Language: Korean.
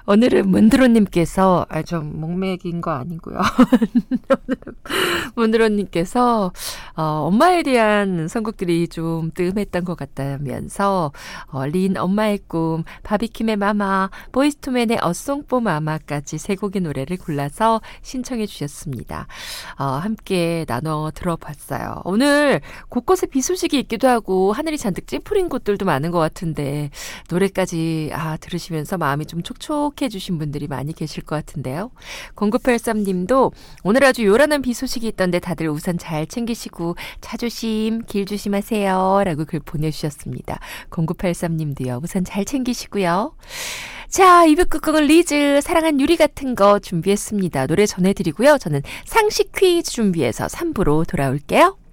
오늘은 문드로님께서, 좀 목맥인 거 아니고요. 문드로님께서, 엄마에 대한 선곡들이 좀 뜸했던 것 같다면서, 린 엄마의 꿈, 바비킴의 마마, 보이스투맨의 어송포 마마까지 세 곡의 노래를 골라서 신청해 주셨습니다. 함께 나눠 들어봤어요. 오늘 곳곳에 비 소식이 있기도 하고, 하늘이 잔뜩 찌푸린 곳들도 많은 것 같은데, 노래까지 들으시면서 마음이 좀 촉촉해 주신 분들이 많이 계실 것 같은데요. 0983님도 오늘 아주 요란한 비 소식이 있던데 다들 우산 잘 챙기시고 차 조심, 길 조심하세요 라고 글 보내주셨습니다. 0983님도요. 우산 잘 챙기시고요. 자, 2부 끝곡은 리즈 사랑한 유리 같은 거 준비했습니다. 노래 전해드리고요. 저는 상식 퀴즈 준비해서 3부로 돌아올게요.